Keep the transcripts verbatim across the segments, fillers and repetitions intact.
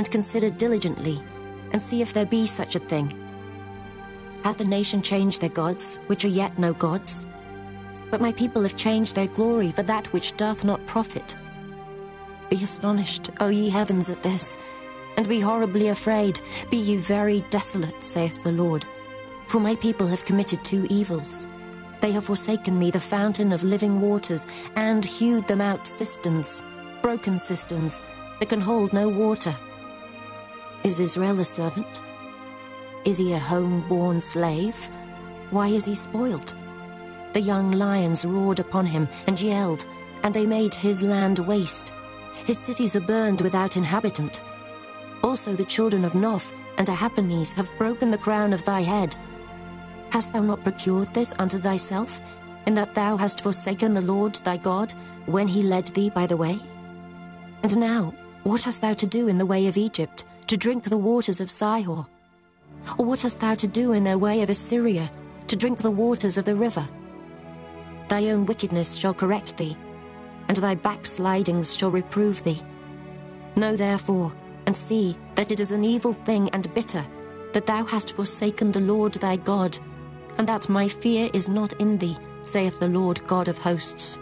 and consider diligently, and see if there be such a thing. Hath the nation changed their gods, which are yet no gods? But my people have changed their glory for that which doth not profit. Be astonished, O ye heavens, at this, and be horribly afraid. Be ye very desolate, saith the Lord. For my people have committed two evils. They have forsaken me, the fountain of living waters, and hewed them out cisterns, broken cisterns, that can hold no water. Is Israel a servant? Is he a home-born slave? Why is he spoiled? The young lions roared upon him and yelled, and they made his land waste. His cities are burned without inhabitant. Also the children of Noph and Ahaphanes have broken the crown of thy head. Hast thou not procured this unto thyself, in that thou hast forsaken the Lord thy God, when he led thee by the way? And now, what hast thou to do in the way of Egypt, to drink the waters of Sihor? Or what hast thou to do in the way of Assyria, to drink the waters of the river? Thy own wickedness shall correct thee, and thy backslidings shall reprove thee. Know therefore, and see that it is an evil thing and bitter, that thou hast forsaken the Lord thy God, and that my fear is not in thee, saith the Lord God of hosts.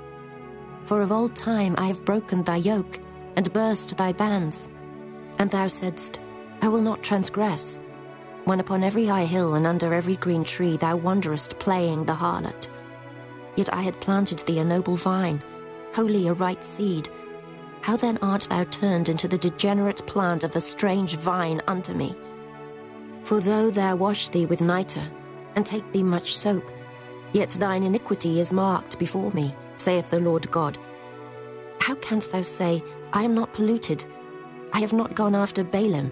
For of old time I have broken thy yoke, and burst thy bands. And thou saidst, I will not transgress, when upon every high hill and under every green tree thou wanderest playing the harlot. Yet I had planted thee a noble vine, wholly a right seed. How then art thou turned into the degenerate plant of a strange vine unto me? For though thou wash thee with nitre, and take thee much soap, yet thine iniquity is marked before me, saith the Lord God. How canst thou say, I am not polluted, I have not gone after Balaam?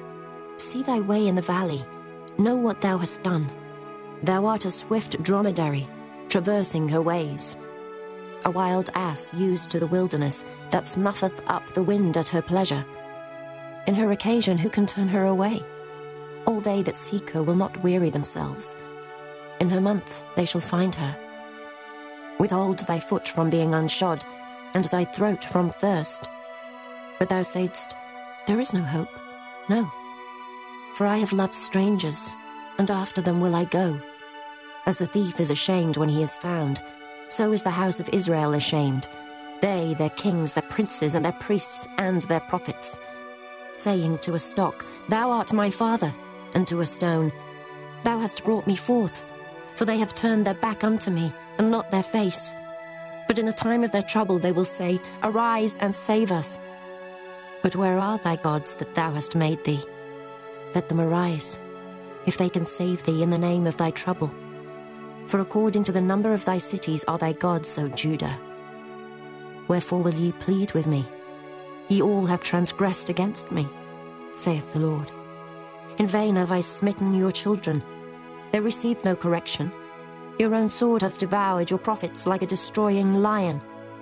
See thy way in the valley, know what thou hast done. Thou art a swift dromedary, traversing her ways. A wild ass used to the wilderness, that snuffeth up the wind at her pleasure. In her occasion who can turn her away? All they that seek her will not weary themselves. In her month they shall find her. Withhold thy foot from being unshod, and thy throat from thirst. But thou saidst, there is no hope. No. For I have loved strangers, and after them will I go. As the thief is ashamed when he is found, so is the house of Israel ashamed, they, their kings, their princes, and their priests, and their prophets. Saying to a stock, Thou art my father, and to a stone, Thou hast brought me forth. For they have turned their back unto me, and not their face. But in the time of their trouble they will say, Arise and save us. But where are thy gods that thou hast made thee? Let them arise, if they can save thee in the name of thy trouble. For according to the number of thy cities are thy gods, O Judah. Wherefore will ye plead with me? Ye all have transgressed against me, saith the Lord. In vain have I smitten your children. They received no correction. Your own sword hath devoured your prophets like a destroying lion.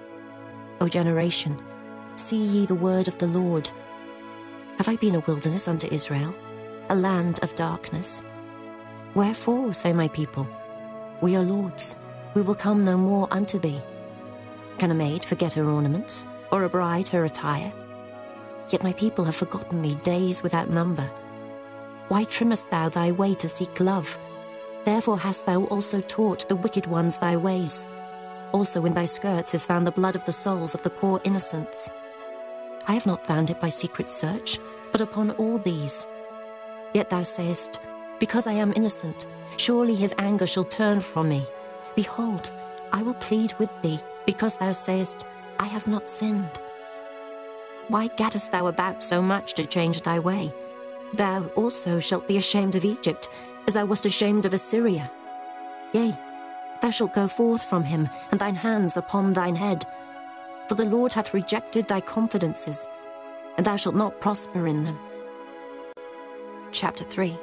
O generation, see ye the word of the Lord. Have I been a wilderness unto Israel, a land of darkness? Wherefore, say my people, we are lords, we will come no more unto thee. Can a maid forget her ornaments, or a bride her attire? Yet my people have forgotten me days without number. Why trimmest thou thy way to seek love? Therefore hast thou also taught the wicked ones thy ways. Also in thy skirts is found the blood of the souls of the poor innocents. I have not found it by secret search, but upon all these. Yet thou sayest, Because I am innocent, surely his anger shall turn from me. Behold, I will plead with thee, because thou sayest, I have not sinned. Why gaddest thou about so much to change thy way? Thou also shalt be ashamed of Egypt, as thou wast ashamed of Assyria. Yea, thou shalt go forth from him, and thine hands upon thine head. For the Lord hath rejected thy confidences, and thou shalt not prosper in them. Chapter three.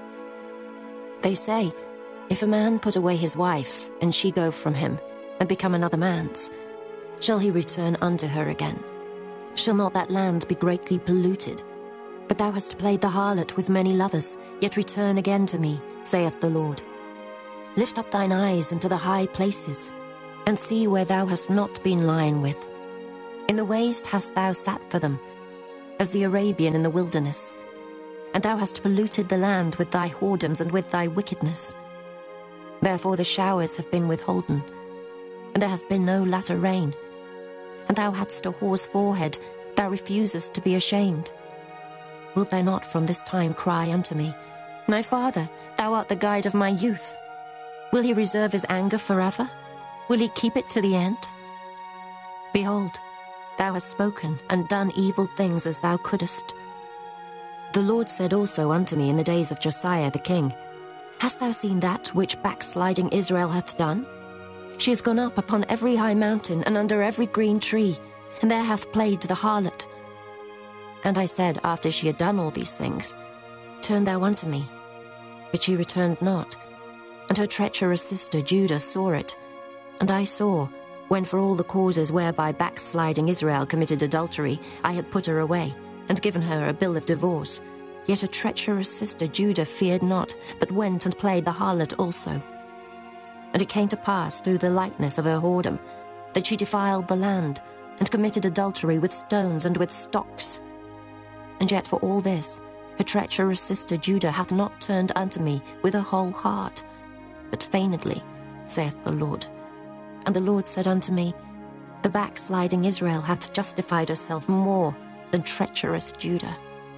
They say, if a man put away his wife, and she go from him, and become another man's, shall he return unto her again? Shall not that land be greatly polluted? But thou hast played the harlot with many lovers, yet return again to me, saith the Lord. Lift up thine eyes into the high places, and see where thou hast not been lien with. In the waste hast thou sat for them. as the Arabian in the wilderness, and thou hast polluted the land with thy whoredoms and with thy wickedness. Therefore the showers have been withholden, and there hath been no latter rain. And thou hadst a whore's forehead, thou refusest to be ashamed. Wilt thou not from this time cry unto me, My father, thou art the guide of my youth? Will he reserve his anger forever? Will he keep it to the end? Behold, thou hast spoken and done evil things as thou couldest. The Lord said also unto me in the days of Josiah the king, Hast thou seen that which backsliding Israel hath done? She is gone up upon every high mountain and under every green tree, and there hath played the harlot. And I said, after she had done all these things, Turn thou unto me. But she returned not, and her treacherous sister Judah saw it. And I saw, when for all the causes whereby backsliding Israel committed adultery, I had put her away, and given her a bill of divorce. Yet her treacherous sister Judah feared not, but went and played the harlot also. And it came to pass through the lightness of her whoredom, that she defiled the land, and committed adultery with stones and with stocks. And yet for all this, her treacherous sister Judah hath not turned unto me with her whole heart, but feignedly, saith the Lord. And the Lord said unto me, The backsliding Israel hath justified herself more than treacherous Judah.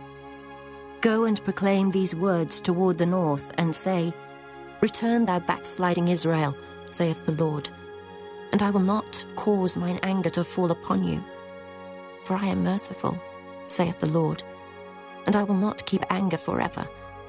Go and proclaim these words toward the north, and say, Return, thou backsliding Israel, saith the Lord, and I will not cause mine anger to fall upon you. For I am merciful, saith the Lord, and I will not keep anger forever.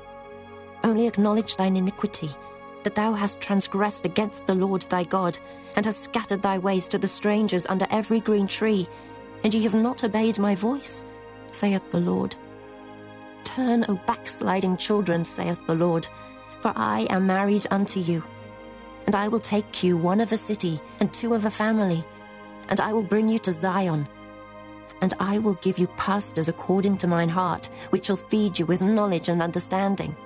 Only acknowledge thine iniquity, that thou hast transgressed against the Lord thy God, and hast scattered thy ways to the strangers under every green tree, and ye have not obeyed my voice, saith the Lord. Turn, O backsliding children, saith the Lord, for I am married unto you. And I will take you one of a city, and two of a family, and I will bring you to Zion. And I will give you pastors according to mine heart, which shall feed you with knowledge and understanding.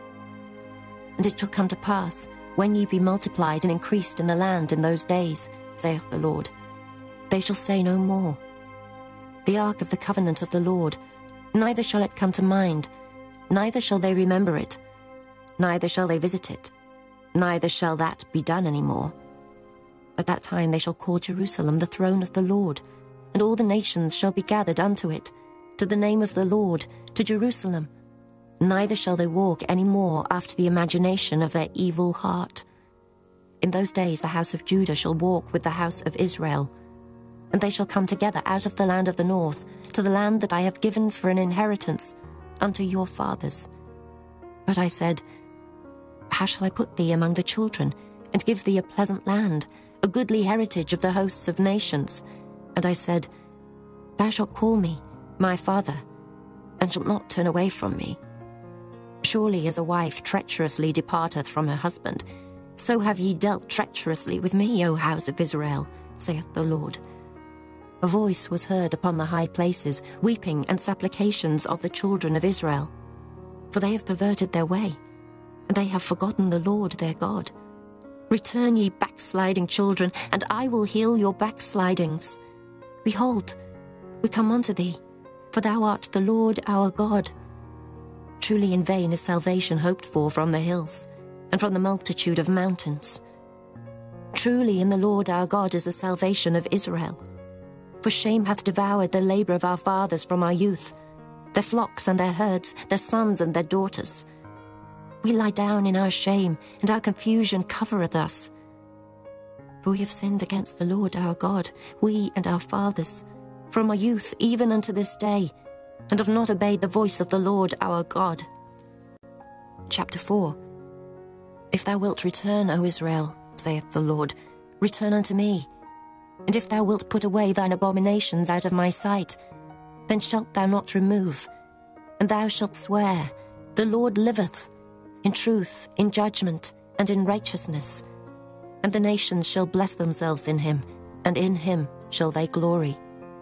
And it shall come to pass, when ye be multiplied and increased in the land in those days, saith the Lord, they shall say no more, The ark of the covenant of the Lord, neither shall it come to mind, neither shall they remember it, neither shall they visit it, neither shall that be done any more. At that time they shall call Jerusalem the throne of the Lord, and all the nations shall be gathered unto it, to the name of the Lord, to Jerusalem. Neither shall they walk any more after the imagination of their evil heart. In those days the house of Judah shall walk with the house of Israel, and they shall come together out of the land of the north, to the land that I have given for an inheritance unto your fathers. But I said, How shall I put thee among the children, and give thee a pleasant land, a goodly heritage of the hosts of nations? And I said, Thou shalt call me, my father, and shalt not turn away from me. Surely as a wife treacherously departeth from her husband, so have ye dealt treacherously with me, O house of Israel, saith the Lord. A voice was heard upon the high places, weeping and supplications of the children of Israel. For they have perverted their way, and they have forgotten the Lord their God. Return, ye backsliding children, and I will heal your backslidings. Behold, we come unto thee, for thou art the Lord our God. Truly in vain is salvation hoped for from the hills, and from the multitude of mountains. Truly in the Lord our God is the salvation of Israel. For shame hath devoured the labour of our fathers from our youth, their flocks and their herds, their sons and their daughters. We lie down in our shame, and our confusion covereth us. For we have sinned against the Lord our God, we and our fathers, from our youth even unto this day, and have not obeyed the voice of the Lord our God. Chapter four. If thou wilt return, O Israel, saith the Lord, return unto me. And if thou wilt put away thine abominations out of my sight, then shalt thou not remove. And thou shalt swear, The Lord liveth, in truth, in judgment, and in righteousness. And the nations shall bless themselves in him, and in him shall they glory.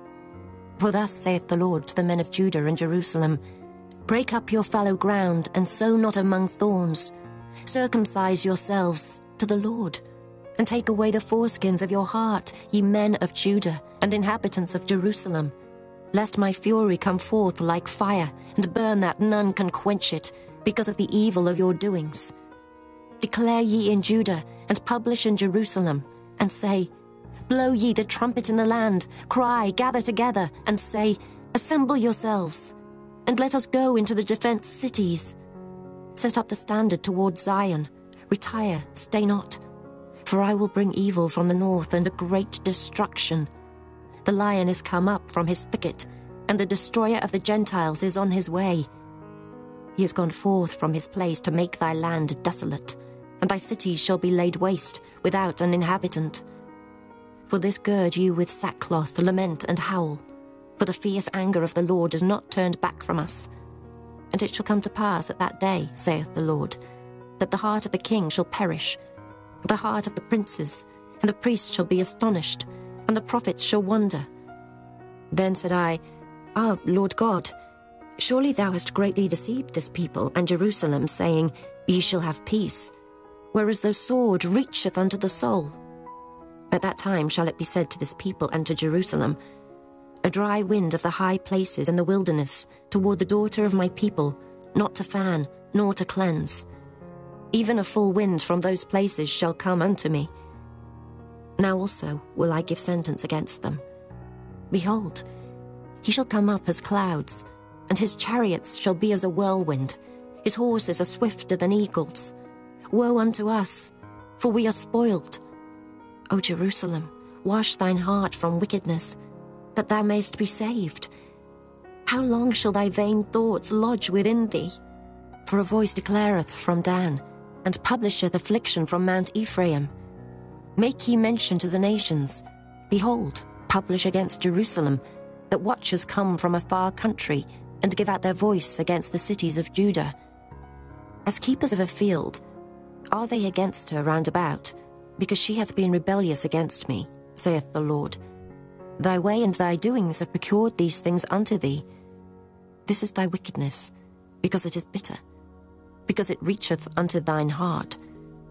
For thus saith the Lord to the men of Judah and Jerusalem, Break up your fallow ground, and sow not among thorns. Circumcise yourselves to the Lord, and take away the foreskins of your heart, ye men of Judah and inhabitants of Jerusalem. lest my fury come forth like fire, and burn that none can quench it, because of the evil of your doings. Declare ye in Judah, and publish in Jerusalem, and say, Blow ye the trumpet in the land, cry, gather together, and say, Assemble yourselves, and let us go into the defence cities. Set up the standard toward Zion, retire, stay not. For I will bring evil from the north and a great destruction. The lion is come up from his thicket, and the destroyer of the Gentiles is on his way. He is gone forth from his place to make thy land desolate, and thy cities shall be laid waste, without an inhabitant. For this gird you with sackcloth, lament and howl, for the fierce anger of the Lord is not turned back from us. And it shall come to pass at that day, saith the Lord, that the heart of the king shall perish, the heart of the princes, and the priests shall be astonished, and the prophets shall wonder. Then said I, Ah, Lord God, surely thou hast greatly deceived this people and Jerusalem, saying, Ye shall have peace, whereas the sword reacheth unto the soul. At that time shall it be said to this people and to Jerusalem, A dry wind of the high places in the wilderness, toward the daughter of my people, not to fan, nor to cleanse. Even a full wind from those places shall come unto me. Now also will I give sentence against them. Behold, he shall come up as clouds, and his chariots shall be as a whirlwind. His horses are swifter than eagles. Woe unto us, for we are spoiled. O Jerusalem, wash thine heart from wickedness, that thou mayst be saved. How long shall thy vain thoughts lodge within thee? For a voice declareth from Dan, and publisheth affliction from Mount Ephraim. Make ye mention to the nations. Behold, publish against Jerusalem, that watchers come from a far country, and give out their voice against the cities of Judah. As keepers of a field, are they against her round about, because she hath been rebellious against me, saith the Lord. Thy way and thy doings have procured these things unto thee. This is thy wickedness, because it is bitter, because it reacheth unto thine heart.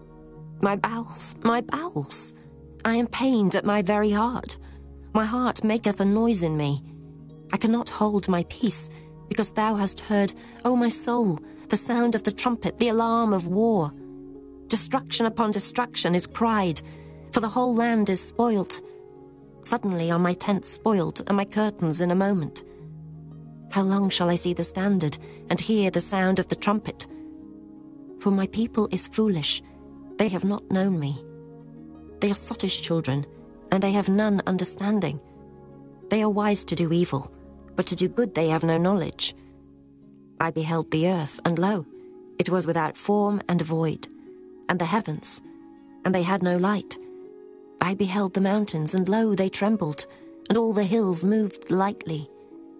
My bowels, my bowels, I am pained at my very heart. My heart maketh a noise in me. I cannot hold my peace, because thou hast heard, O my soul, the sound of the trumpet, the alarm of war. Destruction upon destruction is cried, for the whole land is spoilt. Suddenly are my tents spoiled, and my curtains in a moment. How long shall I see the standard, and hear the sound of the trumpet? For my people is foolish, they have not known me. They are sottish children, and they have none understanding. They are wise to do evil, but to do good they have no knowledge. I beheld the earth, and lo, it was without form and void, and the heavens, and they had no light. I beheld the mountains, and lo, they trembled, and all the hills moved lightly.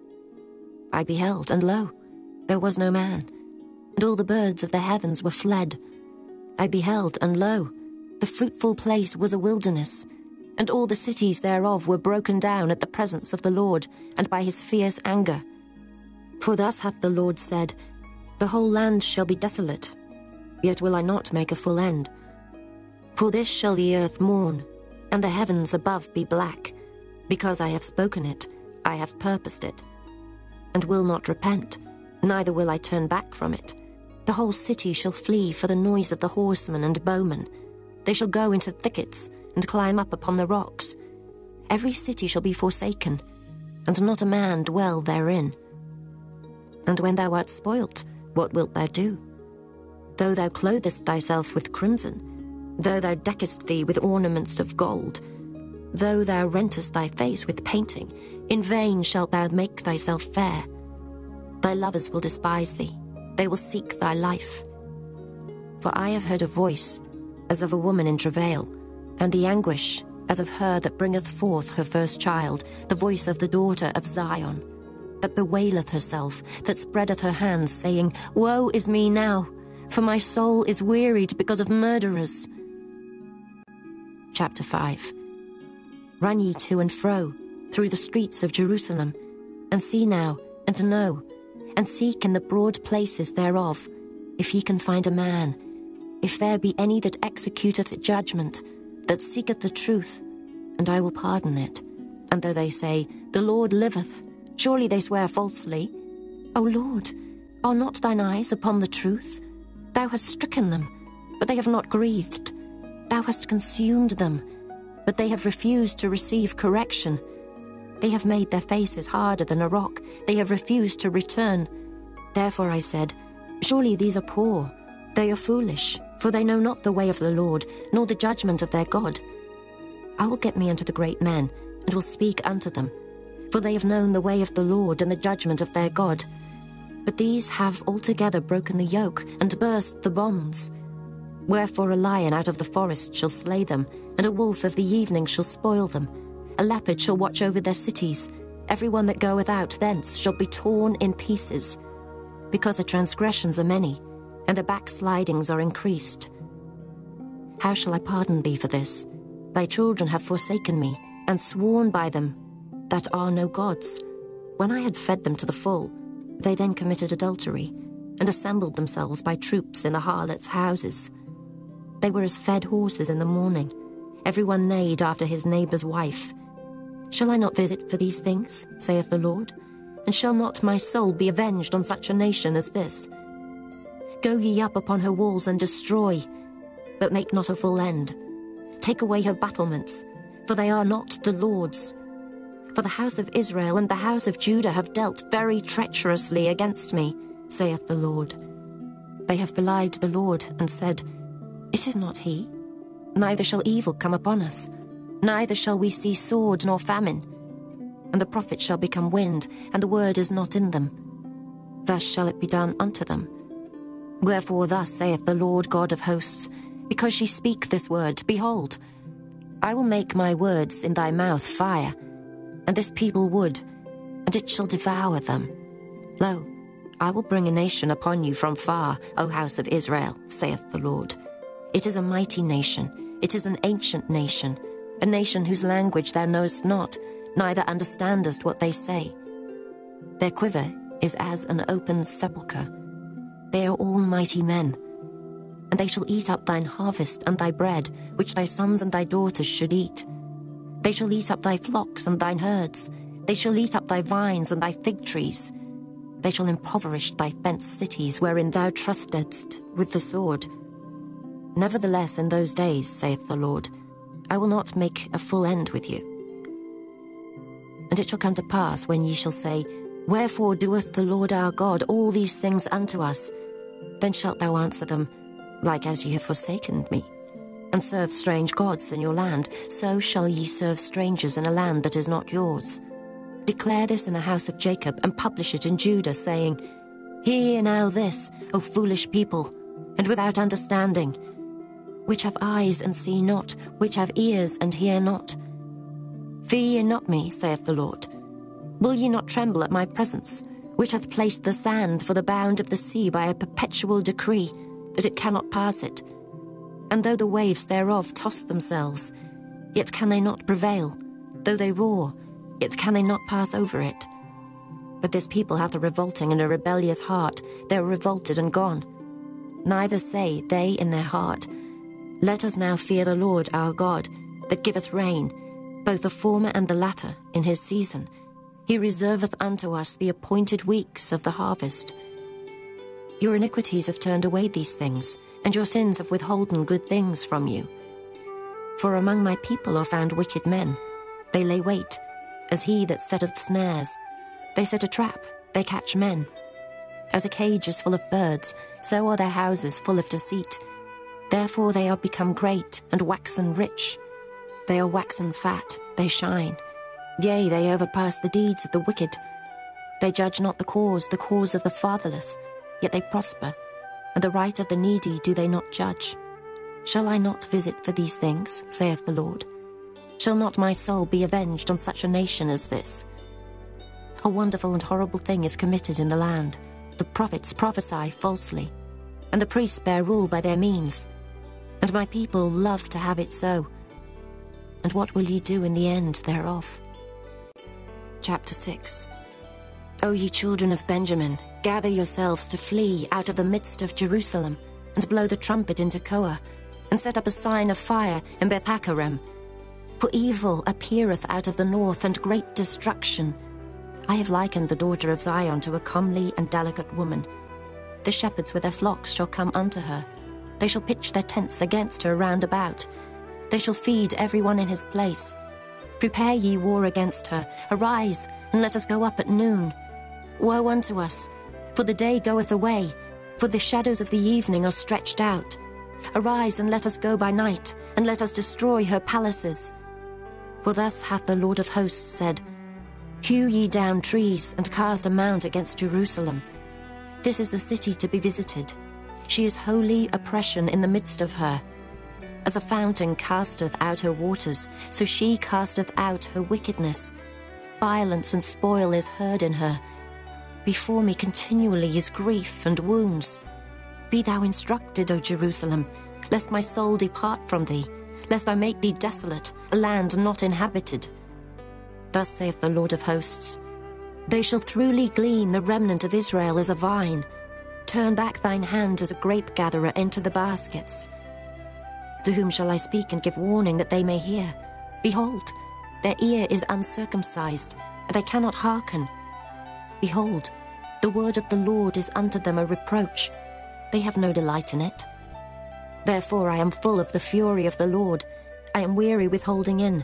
I beheld, and lo, there was no man, and all the birds of the heavens were fled. I beheld, and lo, the fruitful place was a wilderness, and all the cities thereof were broken down at the presence of the Lord, and by his fierce anger. For thus hath the Lord said, The whole land shall be desolate, yet will I not make a full end. For this shall the earth mourn, and the heavens above be black, because I have spoken it, I have purposed it, and will not repent, neither will I turn back from it. The whole city shall flee for the noise of the horsemen and bowmen. They shall go into thickets, and climb up upon the rocks. Every city shall be forsaken, and not a man dwell therein. And when thou art spoilt, what wilt thou do? Though thou clothest thyself with crimson, though thou deckest thee with ornaments of gold, though thou rentest thy face with painting, in vain shalt thou make thyself fair. Thy lovers will despise thee, they will seek thy life. For I have heard a voice, as of a woman in travail, and the anguish, as of her that bringeth forth her first child, the voice of the daughter of Zion, that bewaileth herself, that spreadeth her hands, saying, Woe is me now, for my soul is wearied because of murderers. Chapter five. Run ye to and fro through the streets of Jerusalem, and see now, and know, and seek in the broad places thereof, if ye can find a man, if there be any that executeth judgment, that seeketh the truth, and I will pardon it. And though they say, The Lord liveth, Surely they swear falsely. O Lord, are not thine eyes upon the truth? Thou hast stricken them, but they have not grieved. Thou hast consumed them, but they have refused to receive correction. They have made their faces harder than a rock. They have refused to return. Therefore I said, surely these are poor. They are foolish, for they know not the way of the Lord, nor the judgment of their God. I will get me unto the great men, and will speak unto them. For they have known the way of the Lord and the judgment of their God. But these have altogether broken the yoke, and burst the bonds. Wherefore a lion out of the forest shall slay them, and a wolf of the evening shall spoil them. A leopard shall watch over their cities. Every one that goeth out thence shall be torn in pieces. Because the transgressions are many, and the backslidings are increased. How shall I pardon thee for this? Thy children have forsaken me, and sworn by them that are no gods. When I had fed them to the full, they then committed adultery, and assembled themselves by troops in the harlots' houses. They were as fed horses in the morning. Every one neighed after his neighbour's wife. Shall I not visit for these things, saith the Lord? And shall not my soul be avenged on such a nation as this? Go ye up upon her walls and destroy, but make not a full end. Take away her battlements, for they are not the Lord's. For the house of Israel and the house of Judah have dealt very treacherously against me, saith the Lord. They have belied the Lord, and said, It is not he. Neither shall evil come upon us, neither shall we see sword nor famine. And the prophets shall become wind, and the word is not in them. Thus shall it be done unto them. Wherefore thus saith the Lord God of hosts, because ye speak this word, behold, I will make my words in thy mouth fire, and this people wood, and it shall devour them. Lo, I will bring a nation upon you from far, O house of Israel, saith the Lord. It is a mighty nation, it is an ancient nation, a nation whose language thou knowest not, neither understandest what they say. Their quiver is as an open sepulchre. They are all mighty men. And they shall eat up thine harvest and thy bread, which thy sons and thy daughters should eat. They shall eat up thy flocks and thine herds. They shall eat up thy vines and thy fig trees. They shall impoverish thy fenced cities, wherein thou trustedst with the sword. Nevertheless, in those days, saith the Lord, I will not make a full end with you. And it shall come to pass, when ye shall say, Wherefore doeth the Lord our God all these things unto us? Then shalt thou answer them, Like as ye have forsaken me, and served strange gods in your land, so shall ye serve strangers in a land that is not yours. Declare this in the house of Jacob, and publish it in Judah, saying, Hear now this, O foolish people, and without understanding, which have eyes and see not, which have ears and hear not. Fear ye not me, saith the Lord. Will ye not tremble at my presence, which hath placed the sand for the bound of the sea by a perpetual decree, that it cannot pass it? And though the waves thereof toss themselves, yet can they not prevail. Though they roar, yet can they not pass over it. But this people hath a revolting and a rebellious heart. They are revolted and gone. Neither say they in their heart, Let us now fear the Lord our God, that giveth rain, both the former and the latter, in his season. He reserveth unto us the appointed weeks of the harvest. Your iniquities have turned away these things, and your sins have withholden good things from you. For among my people are found wicked men. They lay wait, as he that setteth snares. They set a trap, they catch men. As a cage is full of birds, so are their houses full of deceit. Therefore they are become great, and waxen rich. They are waxen fat, they shine. Yea, they overpass the deeds of the wicked. They judge not the cause, the cause of the fatherless, yet they prosper, and the right of the needy do they not judge. Shall I not visit for these things, saith the Lord? Shall not my soul be avenged on such a nation as this? A wonderful and horrible thing is committed in the land. The prophets prophesy falsely, and the priests bear rule by their means. And my people love to have it so. And what will ye do in the end thereof? Chapter six. O ye children of Benjamin, gather yourselves to flee out of the midst of Jerusalem, and blow the trumpet in Tekoa, and set up a sign of fire in Beth-haccherem. For evil appeareth out of the north, and great destruction. I have likened the daughter of Zion to a comely and delicate woman. The shepherds with their flocks shall come unto her. They shall pitch their tents against her round about. They shall feed every one in his place. Prepare ye war against her. Arise, and let us go up at noon. Woe unto us, for the day goeth away, for the shadows of the evening are stretched out. Arise, and let us go by night, and let us destroy her palaces. For thus hath the Lord of hosts said, Hew ye down trees, and cast a mount against Jerusalem. This is the city to be visited. She is holy oppression in the midst of her. As a fountain casteth out her waters, so she casteth out her wickedness. Violence and spoil is heard in her. Before me continually is grief and wounds. Be thou instructed, O Jerusalem, lest my soul depart from thee, lest I make thee desolate, a land not inhabited. Thus saith the Lord of hosts, They shall throughly glean the remnant of Israel as a vine. Turn back thine hand as a grape-gatherer into the baskets. To whom shall I speak and give warning that they may hear? Behold, their ear is uncircumcised, and they cannot hearken. Behold, the word of the Lord is unto them a reproach. They have no delight in it. Therefore I am full of the fury of the Lord. I am weary with holding in.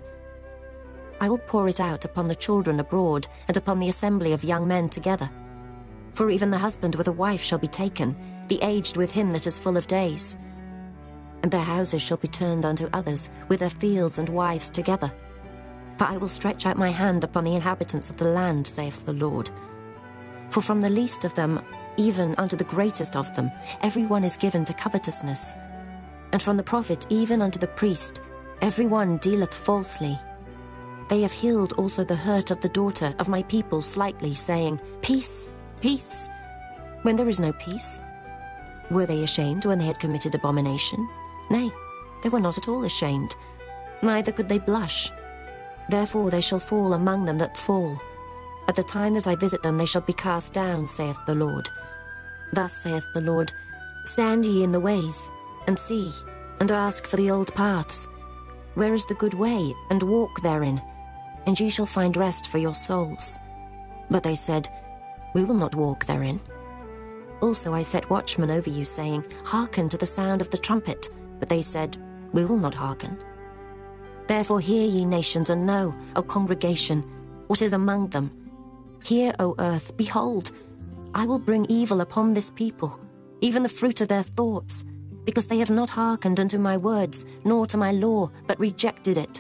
I will pour it out upon the children abroad, and upon the assembly of young men together. For even the husband with a wife shall be taken, the aged with him that is full of days. And their houses shall be turned unto others, with their fields and wives together. For I will stretch out my hand upon the inhabitants of the land, saith the Lord. For from the least of them, even unto the greatest of them, every one is given to covetousness. And from the prophet even unto the priest, every one dealeth falsely. They have healed also the hurt of the daughter of my people slightly, saying, Peace, peace, when there is no peace. Were they ashamed when they had committed abomination? Nay, they were not at all ashamed, neither could they blush. Therefore they shall fall among them that fall. At the time that I visit them they shall be cast down, saith the Lord. Thus saith the Lord, Stand ye in the ways, and see, and ask for the old paths. Where is the good way, and walk therein, and ye shall find rest for your souls. But they said, We will not walk therein. Also I set watchmen over you, saying, Hearken to the sound of the trumpet. But they said, We will not hearken. Therefore hear, ye nations, and know, O congregation, what is among them. Hear, O earth, behold, I will bring evil upon this people, even the fruit of their thoughts, because they have not hearkened unto my words, nor to my law, but rejected it.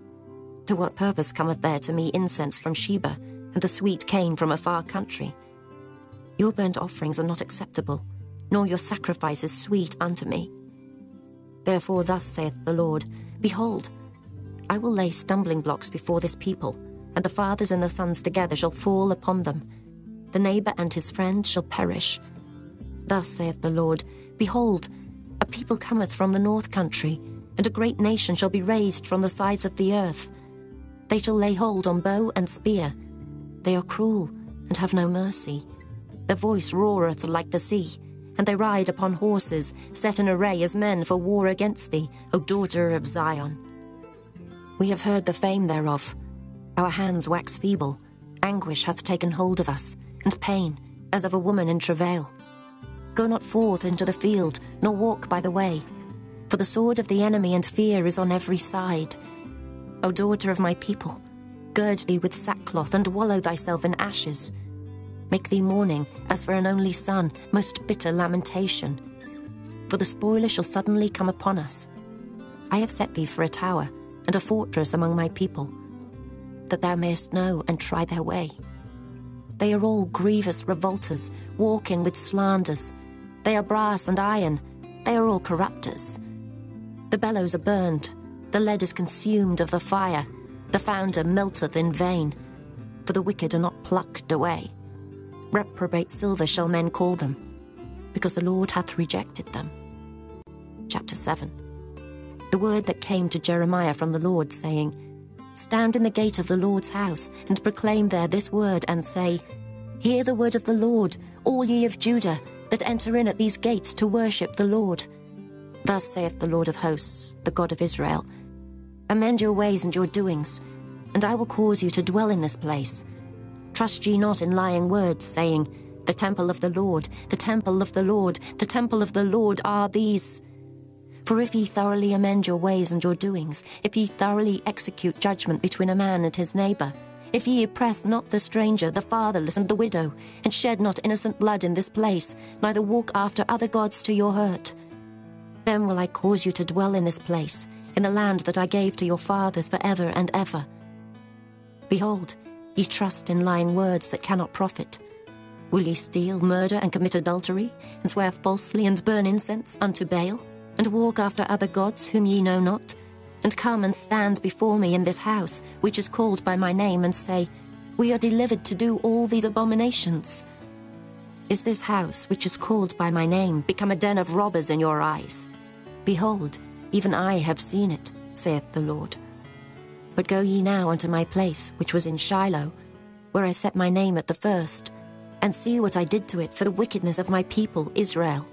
To what purpose cometh there to me incense from Sheba, and the sweet cane from a far country? Your burnt offerings are not acceptable, nor your sacrifices sweet unto me. Therefore thus saith the Lord, Behold, I will lay stumbling blocks before this people, and the fathers and the sons together shall fall upon them. The neighbor and his friend shall perish. Thus saith the Lord, Behold, a people cometh from the north country, and a great nation shall be raised from the sides of the earth. They shall lay hold on bow and spear. They are cruel, and have no mercy. Their voice roareth like the sea, and they ride upon horses, set in array as men for war against thee, O daughter of Zion. We have heard the fame thereof. Our hands wax feeble. Anguish hath taken hold of us, and pain, as of a woman in travail. Go not forth into the field, nor walk by the way, for the sword of the enemy and fear is on every side. O daughter of my people, gird thee with sackcloth, and wallow thyself in ashes. Make thee mourning, as for an only son, most bitter lamentation. For the spoiler shall suddenly come upon us. I have set thee for a tower, and a fortress among my people, that thou mayest know and try their way. They are all grievous revolters, walking with slanders. They are brass and iron, they are all corrupters. The bellows are burned, the lead is consumed of the fire, the founder melteth in vain, for the wicked are not plucked away. Reprobate silver shall men call them, because the Lord hath rejected them. Chapter seven. The word that came to Jeremiah from the Lord, saying, Stand in the gate of the Lord's house, and proclaim there this word, and say, Hear the word of the Lord, all ye of Judah, that enter in at these gates to worship the Lord. Thus saith the Lord of hosts, the God of Israel, Amend your ways and your doings, and I will cause you to dwell in this place. Trust ye not in lying words, saying, The temple of the Lord, the temple of the Lord, the temple of the Lord are these. For if ye thoroughly amend your ways and your doings, if ye thoroughly execute judgment between a man and his neighbour, if ye oppress not the stranger, the fatherless, and the widow, and shed not innocent blood in this place, neither walk after other gods to your hurt, then will I cause you to dwell in this place, in the land that I gave to your fathers for ever and ever. Behold, ye trust in lying words that cannot profit. Will ye steal, murder, and commit adultery, and swear falsely, and burn incense unto Baal, and walk after other gods whom ye know not, and come and stand before me in this house, which is called by my name, and say, We are delivered to do all these abominations? Is this house, which is called by my name, become a den of robbers in your eyes? Behold, even I have seen it, saith the Lord. But go ye now unto my place, which was in Shiloh, where I set my name at the first, and see what I did to it for the wickedness of my people Israel.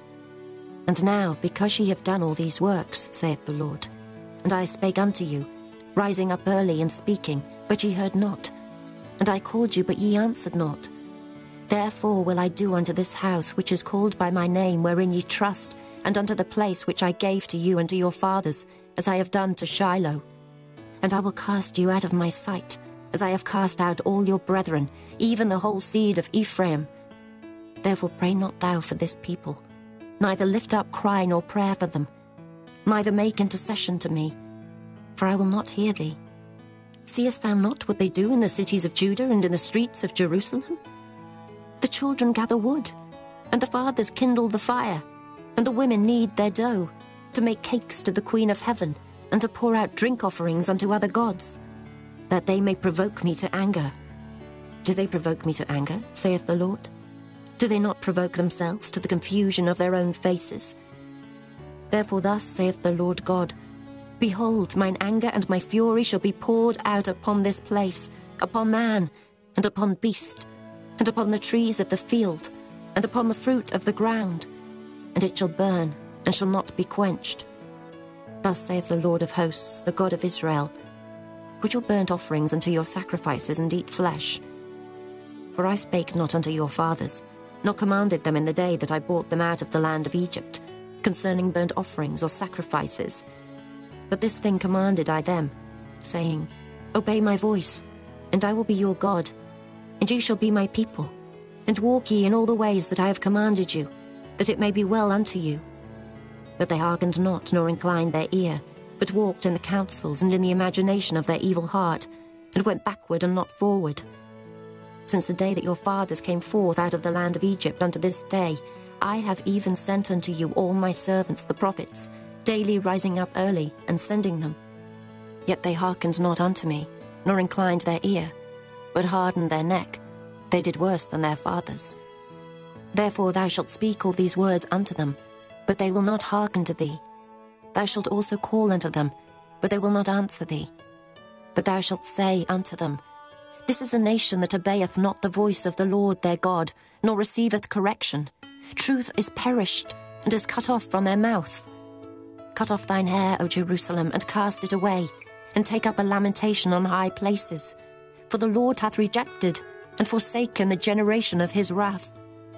And now, because ye have done all these works, saith the Lord, and I spake unto you, rising up early and speaking, but ye heard not, and I called you, but ye answered not. Therefore will I do unto this house which is called by my name, wherein ye trust, and unto the place which I gave to you and to your fathers, as I have done to Shiloh. And I will cast you out of my sight, as I have cast out all your brethren, even the whole seed of Ephraim. Therefore pray not thou for this people, neither lift up cry nor prayer for them, neither make intercession to me, for I will not hear thee. Seest thou not what they do in the cities of Judah and in the streets of Jerusalem? The children gather wood, and the fathers kindle the fire, and the women knead their dough, to make cakes to the Queen of Heaven, and to pour out drink offerings unto other gods, that they may provoke me to anger. Do they provoke me to anger, saith the Lord? Do they not provoke themselves to the confusion of their own faces? Therefore thus saith the Lord God, Behold, mine anger and my fury shall be poured out upon this place, upon man, and upon beast, and upon the trees of the field, and upon the fruit of the ground, and it shall burn, and shall not be quenched. Thus saith the Lord of hosts, the God of Israel, Put your burnt offerings unto your sacrifices, and eat flesh. For I spake not unto your fathers, nor commanded them in the day that I brought them out of the land of Egypt, concerning burnt offerings or sacrifices. But this thing commanded I them, saying, Obey my voice, and I will be your God, and ye shall be my people, and walk ye in all the ways that I have commanded you, that it may be well unto you. But they hearkened not, nor inclined their ear, but walked in the counsels and in the imagination of their evil heart, and went backward and not forward. Since the day that your fathers came forth out of the land of Egypt unto this day, I have even sent unto you all my servants the prophets, daily rising up early and sending them. Yet they hearkened not unto me, nor inclined their ear, but hardened their neck. They did worse than their fathers. Therefore thou shalt speak all these words unto them, but they will not hearken to thee. Thou shalt also call unto them, but they will not answer thee. But thou shalt say unto them, This is a nation that obeyeth not the voice of the Lord their God, nor receiveth correction. Truth is perished, and is cut off from their mouth. Cut off thine hair, O Jerusalem, and cast it away, and take up a lamentation on high places. For the Lord hath rejected, and forsaken the generation of his wrath.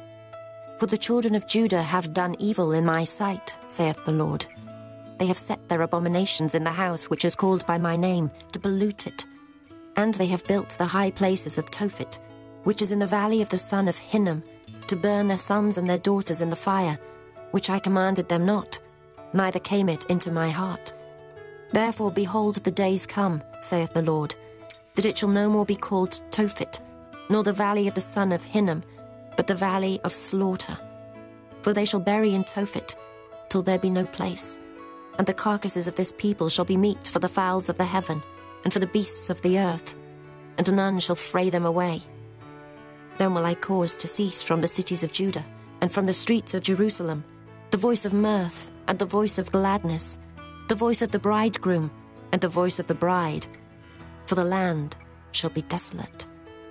For the children of Judah have done evil in my sight, saith the Lord. They have set their abominations in the house which is called by my name, to pollute it. And they have built the high places of Tophet, which is in the valley of the son of Hinnom, to burn their sons and their daughters in the fire, which I commanded them not, neither came it into my heart. Therefore, behold, the days come, saith the Lord, that it shall no more be called Tophet, nor the valley of the son of Hinnom, but the valley of slaughter. For they shall bury in Tophet, till there be no place. And the carcasses of this people shall be meat for the fowls of the heaven, and for the beasts of the earth, and none shall fray them away. Then will I cause to cease from the cities of Judah, and from the streets of Jerusalem, the voice of mirth, and the voice of gladness, the voice of the bridegroom, and the voice of the bride, for the land shall be desolate.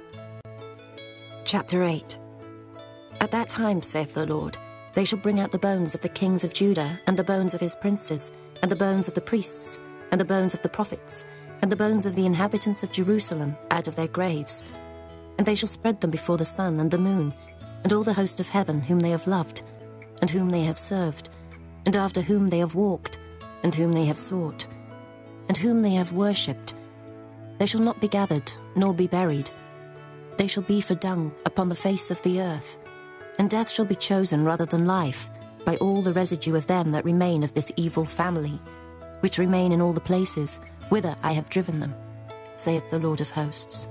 Chapter eight. At that time, saith the Lord, they shall bring out the bones of the kings of Judah, and the bones of his princes, and the bones of the priests, and the bones of the prophets, and the bones of the inhabitants of Jerusalem out of their graves. And they shall spread them before the sun and the moon, and all the host of heaven whom they have loved, and whom they have served, and after whom they have walked, and whom they have sought, and whom they have worshipped. They shall not be gathered, nor be buried. They shall be for dung upon the face of the earth, and death shall be chosen rather than life, by all the residue of them that remain of this evil family, which remain in all the places whither I have driven them, saith the Lord of hosts.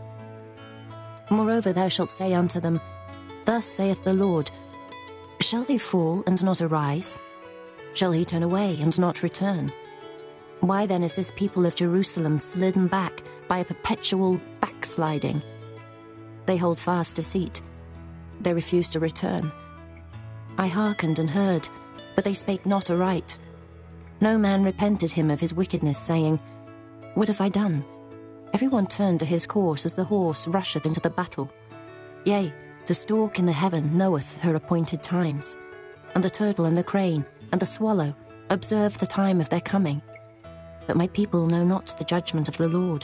Moreover thou shalt say unto them, Thus saith the Lord, Shall they fall and not arise? Shall he turn away and not return? Why then is this people of Jerusalem slidden back by a perpetual backsliding? They hold fast deceit. They refuse to return. I hearkened and heard, but they spake not aright. No man repented him of his wickedness, saying, What have I done? Every one turned to his course as the horse rusheth into the battle. Yea, the stork in the heaven knoweth her appointed times, and the turtle and the crane and the swallow observe the time of their coming. But my people know not the judgment of the Lord.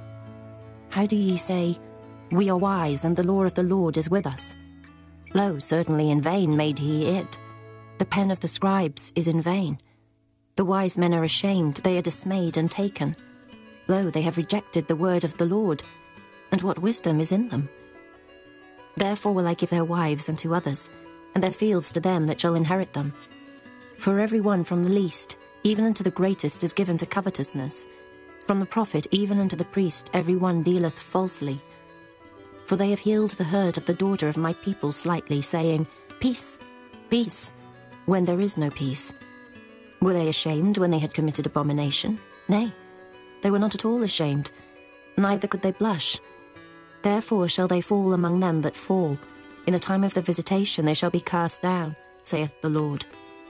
How do ye say, We are wise, and the law of the Lord is with us? Lo, certainly in vain made he it. The pen of the scribes is in vain. The wise men are ashamed, they are dismayed and taken. Lo, they have rejected the word of the Lord, and what wisdom is in them? Therefore will I give their wives unto others, and their fields to them that shall inherit them. For every one from the least, even unto the greatest, is given to covetousness. From the prophet even unto the priest every one dealeth falsely. For they have healed the hurt of the daughter of my people slightly, saying, Peace, peace, when there is no peace. Were they ashamed when they had committed abomination? Nay, they were not at all ashamed, neither could they blush. Therefore shall they fall among them that fall. In the time of their visitation they shall be cast down, saith the Lord.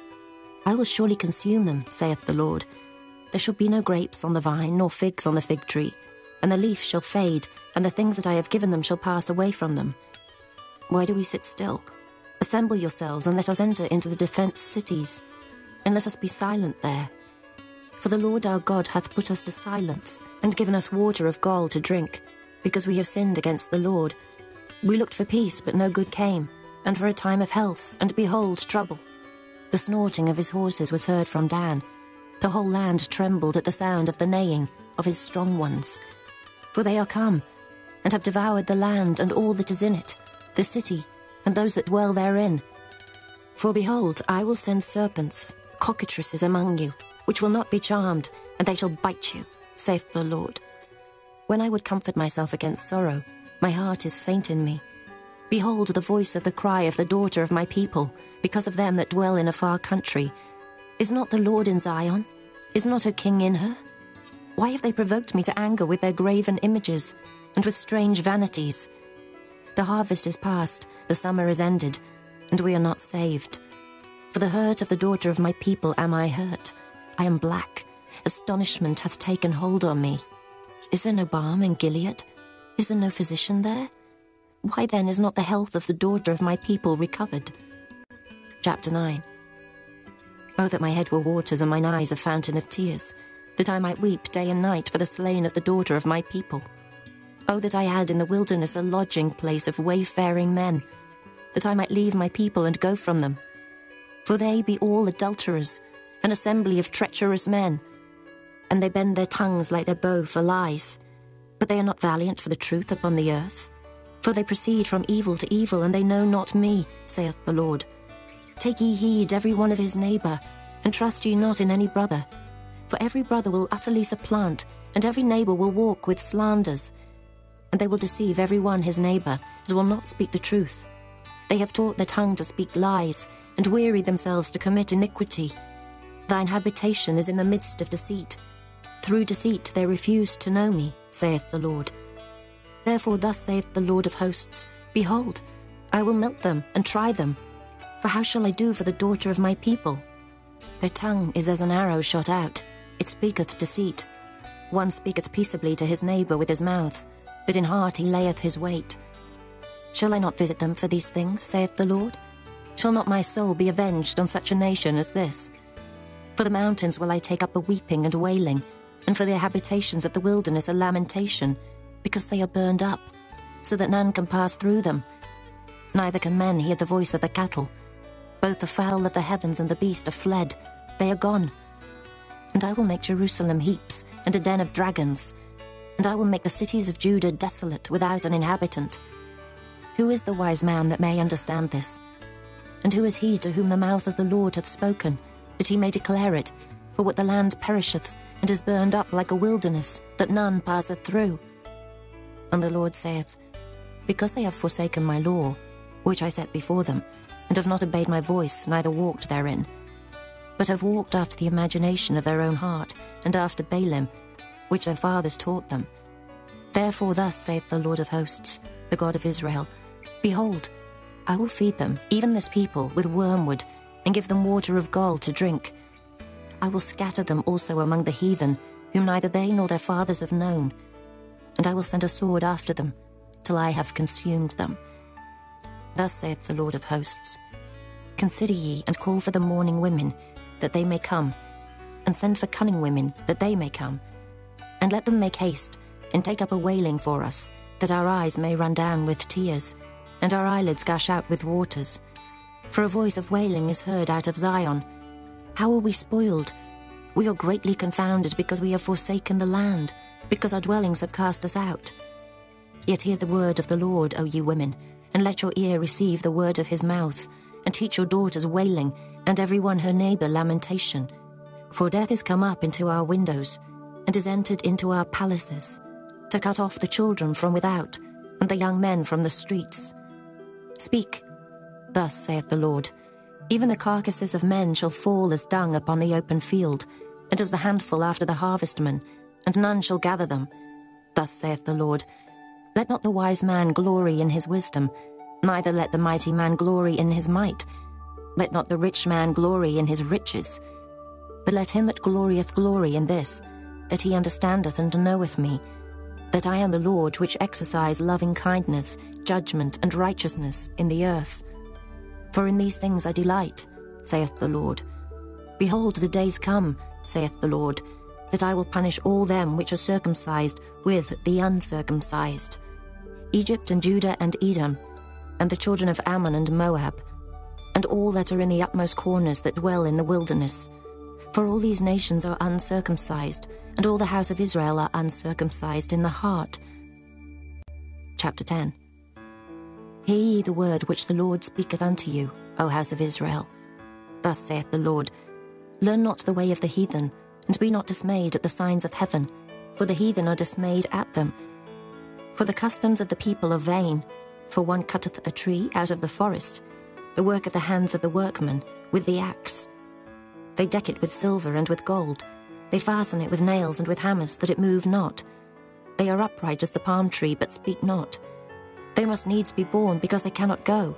I will surely consume them, saith the Lord. There shall be no grapes on the vine, nor figs on the fig tree, and the leaf shall fade, and the things that I have given them shall pass away from them. Why do we sit still? Assemble yourselves, and let us enter into the defenced cities, and let us be silent there. For the Lord our God hath put us to silence, and given us water of gall to drink, because we have sinned against the Lord. We looked for peace, but no good came, and for a time of health, and behold, trouble. The snorting of his horses was heard from Dan. The whole land trembled at the sound of the neighing of his strong ones. For they are come, and have devoured the land and all that is in it, the city, and those that dwell therein. For behold, I will send serpents, cockatrices among you, which will not be charmed, and they shall bite you, saith the Lord. When I would comfort myself against sorrow, my heart is faint in me. Behold the voice of the cry of the daughter of my people, because of them that dwell in a far country. Is not the Lord in Zion? Is not her king in her? Why have they provoked me to anger with their graven images, and with strange vanities? The harvest is past, the summer is ended, and we are not saved. For the hurt of the daughter of my people am I hurt. I am black. Astonishment hath taken hold on me. Is there no balm in Gilead? Is there no physician there? Why then is not the health of the daughter of my people recovered? Chapter nine. Oh, that my head were waters and mine eyes a fountain of tears, that I might weep day and night for the slain of the daughter of my people. Oh, that I had in the wilderness a lodging place of wayfaring men, that I might leave my people and go from them. For they be all adulterers, an assembly of treacherous men, and they bend their tongues like their bow for lies. But they are not valiant for the truth upon the earth. For they proceed from evil to evil, and they know not me, saith the Lord. Take ye heed every one of his neighbour, and trust ye not in any brother. For every brother will utterly supplant, and every neighbour will walk with slanders. And they will deceive every one his neighbour, and will not speak the truth. They have taught their tongue to speak lies, and weary themselves to commit iniquity. Thine habitation is in the midst of deceit. Through deceit they refuse to know me, saith the Lord. Therefore thus saith the Lord of hosts, Behold, I will melt them and try them. For how shall I do for the daughter of my people? Their tongue is as an arrow shot out, it speaketh deceit. One speaketh peaceably to his neighbour with his mouth, but in heart he layeth his wait. Shall I not visit them for these things, saith the Lord? Shall not my soul be avenged on such a nation as this? For the mountains will I take up a weeping and wailing, and for the habitations of the wilderness a lamentation, because they are burned up. so that none can pass through them. Neither can men hear the voice of the cattle. Both the fowl of the heavens and the beast are fled. They are gone. And I will make Jerusalem heaps and a den of dragons. And I will make the cities of Judah desolate, without an inhabitant. Who is the wise man that may understand this? And who is he to whom the mouth of the Lord hath spoken, that he may declare it? For what the land perisheth, and is burned up like a wilderness, that none passeth through. And the Lord saith, Because they have forsaken my law, which I set before them, and have not obeyed my voice, neither walked therein, but have walked after the imagination of their own heart, and after Baalim, which their fathers taught them. Therefore thus saith the Lord of hosts, the God of Israel, Behold, I will feed them, even this people, with wormwood, and give them water of gall to drink. I will scatter them also among the heathen, whom neither they nor their fathers have known. And I will send a sword after them, till I have consumed them. Thus saith the Lord of hosts, Consider ye, and call for the mourning women, that they may come, and send for cunning women, that they may come. And let them make haste, and take up a wailing for us, that our eyes may run down with tears, and our eyelids gush out with waters. For a voice of wailing is heard out of Zion. How are we spoiled? We are greatly confounded, because we have forsaken the land, because our dwellings have cast us out. Yet hear the word of the Lord, O ye women, and let your ear receive the word of his mouth, and teach your daughters wailing, and every one her neighbour lamentation. For death is come up into our windows, and is entered into our palaces, to cut off the children from without, and the young men from the streets. Speak, thus saith the Lord, Even the carcasses of men shall fall as dung upon the open field, and as the handful after the harvestman, and none shall gather them. Thus saith the Lord, Let not the wise man glory in his wisdom, neither let the mighty man glory in his might. Let not the rich man glory in his riches, but let him that glorieth glory in this, that he understandeth and knoweth me, that I am the Lord which exercise loving kindness, judgment, and righteousness in the earth. For in these things I delight, saith the Lord. Behold, the days come, saith the Lord, that I will punish all them which are circumcised with the uncircumcised, Egypt and Judah and Edom, and the children of Ammon and Moab, and all that are in the utmost corners that dwell in the wilderness. For all these nations are uncircumcised, and all the house of Israel are uncircumcised in the heart. Chapter ten. Hear ye the word which the Lord speaketh unto you, O house of Israel. Thus saith the Lord, Learn not the way of the heathen, and be not dismayed at the signs of heaven, for the heathen are dismayed at them. For the customs of the people are vain, for one cutteth a tree out of the forest, the work of the hands of the workman, with the axe. They deck it with silver and with gold. They fasten it with nails and with hammers, that it move not. They are upright as the palm tree, but speak not. They must needs be born, because they cannot go.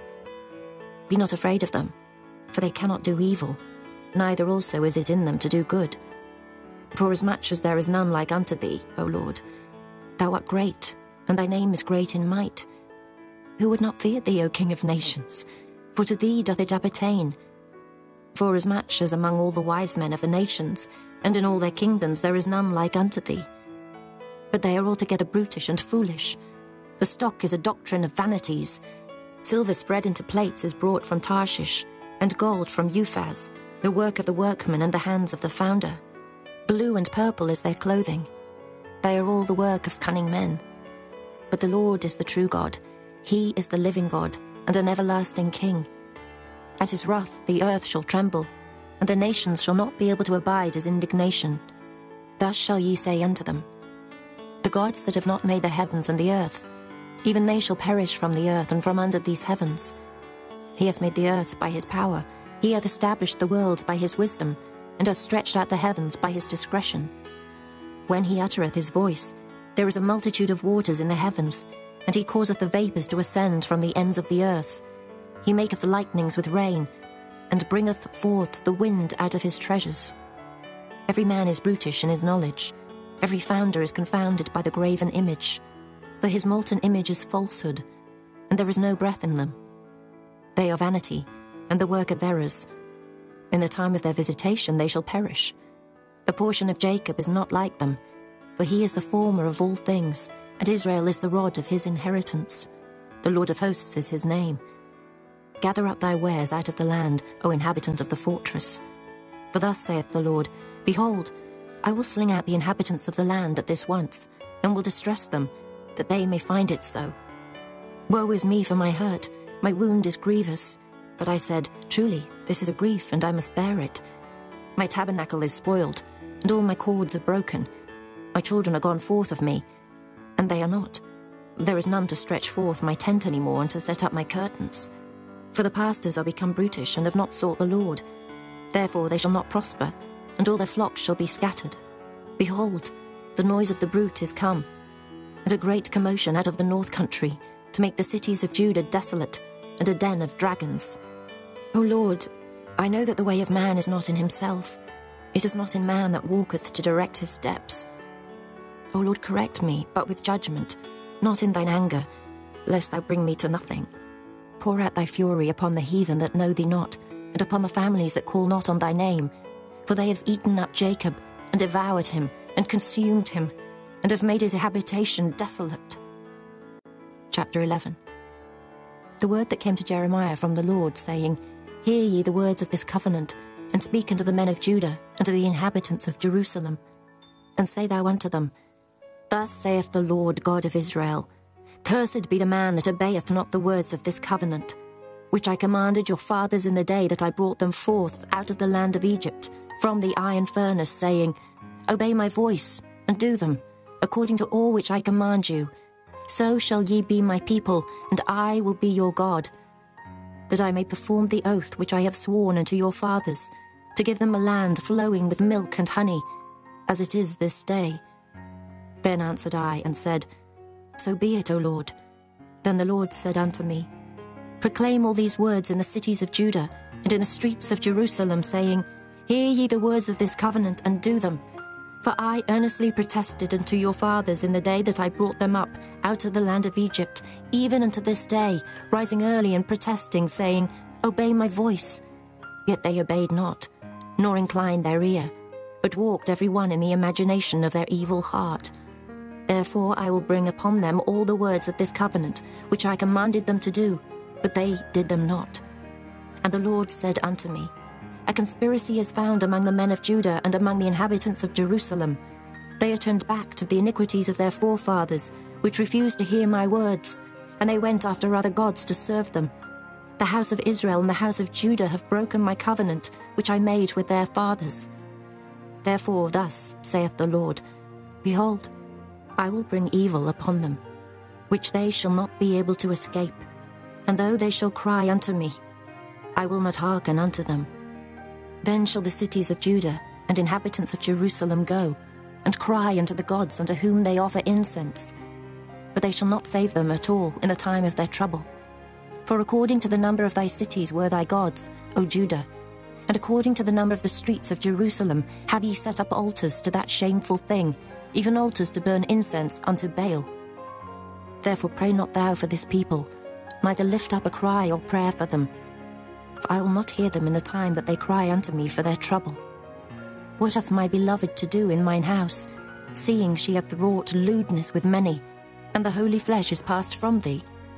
Be not afraid of them, for they cannot do evil, neither also is it in them to do good. Forasmuch as there is none like unto thee, O Lord, thou art great, and thy name is great in might. Who would not fear thee, O King of nations? For to thee doth it appertain. Forasmuch as among all the wise men of the nations, and in all their kingdoms, there is none like unto thee. But they are altogether brutish and foolish. The stock is a doctrine of vanities. Silver spread into plates is brought from Tarshish, and gold from Uphaz, the work of the workman and the hands of the founder. Blue and purple is their clothing. They are all the work of cunning men. But the Lord is the true God. He is the living God, and an everlasting King. At his wrath the earth shall tremble, and the nations shall not be able to abide his indignation. Thus shall ye say unto them, The gods that have not made the heavens and the earth, even they shall perish from the earth and from under these heavens. He hath made the earth by his power, he hath established the world by his wisdom, and hath stretched out the heavens by his discretion. When he uttereth his voice, there is a multitude of waters in the heavens, and he causeth the vapours to ascend from the ends of the earth. He maketh lightnings with rain, and bringeth forth the wind out of his treasures. Every man is brutish in his knowledge. Every founder is confounded by the graven image. For his molten image is falsehood, and there is no breath in them. They are vanity, and the work of errors. In the time of their visitation they shall perish. The portion of Jacob is not like them, for he is the former of all things, and Israel is the rod of his inheritance. The Lord of hosts is his name. Gather up thy wares out of the land, O inhabitant of the fortress. For thus saith the Lord, Behold, I will sling out the inhabitants of the land at this once, and will distress them, that they may find it so. Woe is me for my hurt, my wound is grievous. But I said, Truly, this is a grief, and I must bear it. My tabernacle is spoiled, and all my cords are broken. My children are gone forth of me, and they are not. There is none to stretch forth my tent any more, and to set up my curtains. For the pastors are become brutish, and have not sought the Lord. Therefore they shall not prosper, and all their flocks shall be scattered. Behold, the noise of the brute is come, and a great commotion out of the north country, to make the cities of Judah desolate, and a den of dragons. O Lord, I know that the way of man is not in himself. It is not in man that walketh to direct his steps. O Lord, correct me, but with judgment, not in thine anger, lest thou bring me to nothing. Pour out thy fury upon the heathen that know thee not, and upon the families that call not on thy name. For they have eaten up Jacob, and devoured him, and consumed him, and have made his habitation desolate. Chapter eleven. The word that came to Jeremiah from the Lord, saying, Hear ye the words of this covenant, and speak unto the men of Judah, and to the inhabitants of Jerusalem. And say thou unto them, Thus saith the Lord God of Israel, Cursed be the man that obeyeth not the words of this covenant, which I commanded your fathers in the day that I brought them forth out of the land of Egypt, from the iron furnace, saying, Obey my voice, and do them, according to all which I command you. So shall ye be my people, and I will be your God, that I may perform the oath which I have sworn unto your fathers, to give them a land flowing with milk and honey, as it is this day. Then answered I, and said, So be it, O Lord. Then the Lord said unto me, Proclaim all these words in the cities of Judah, and in the streets of Jerusalem, saying, Hear ye the words of this covenant, and do them. For I earnestly protested unto your fathers in the day that I brought them up out of the land of Egypt, even unto this day, rising early and protesting, saying, Obey my voice. Yet they obeyed not, nor inclined their ear, but walked every one in the imagination of their evil heart. Therefore I will bring upon them all the words of this covenant, which I commanded them to do, but they did them not. And the Lord said unto me, A conspiracy is found among the men of Judah and among the inhabitants of Jerusalem. They are turned back to the iniquities of their forefathers, which refused to hear my words, and they went after other gods to serve them. The house of Israel and the house of Judah have broken my covenant, which I made with their fathers. Therefore thus saith the Lord, Behold, I will bring evil upon them, which they shall not be able to escape. And though they shall cry unto me, I will not hearken unto them. Then shall the cities of Judah and inhabitants of Jerusalem go, and cry unto the gods unto whom they offer incense. But they shall not save them at all in the time of their trouble. For according to the number of thy cities were thy gods, O Judah, and according to the number of the streets of Jerusalem have ye set up altars to that shameful thing, even altars to burn incense unto Baal. Therefore pray not thou for this people, neither lift up a cry or prayer for them. For I will not hear them in the time that they cry unto me for their trouble. What hath my beloved to do in mine house, seeing she hath wrought lewdness with many, and the holy flesh is passed from thee?